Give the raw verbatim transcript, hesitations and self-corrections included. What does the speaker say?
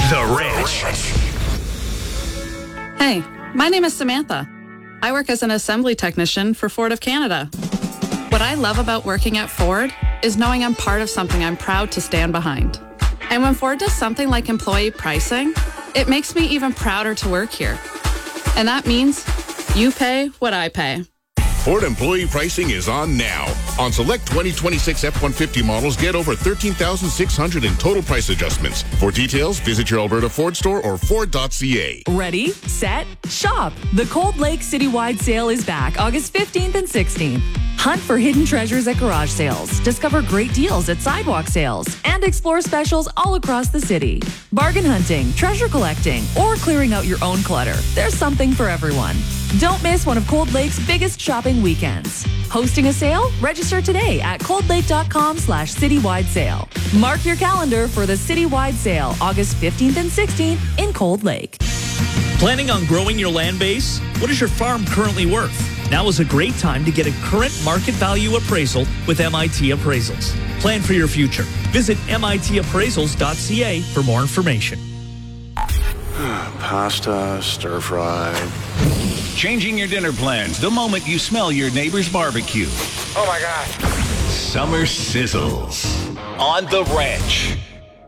The Ranch. Hey, my name is Samantha. I work as an assembly technician for Ford of Canada. What I love about working at Ford is knowing I'm part of something I'm proud to stand behind. And when Ford does something like employee pricing, it makes me even prouder to work here. And that means you pay what I pay. Ford employee pricing is on now. On select twenty twenty-six F one fifty models, get over thirteen thousand six hundred dollars in total price adjustments. For details, visit your Alberta Ford store or Ford dot C A. Ready, set, shop. The Cold Lake Citywide Sale is back August fifteenth and sixteenth. Hunt for hidden treasures at garage sales, discover great deals at sidewalk sales, and explore specials all across the city. Bargain hunting, treasure collecting, or clearing out your own clutter. There's something for everyone. Don't miss one of Cold Lake's biggest shopping weekends. Hosting a sale? Register today at coldlake.com slash citywide sale. Mark your calendar for the Citywide Sale August fifteenth and sixteenth in Cold Lake. Planning on growing your land base? What is your farm currently worth? Now is a great time to get a current market value appraisal with M I T Appraisals. Plan for your future. Visit M I T appraisals dot C A for more information. Pasta, stir fry. Changing your dinner plans the moment you smell your neighbor's barbecue. Oh my God. Summer sizzles on The Ranch.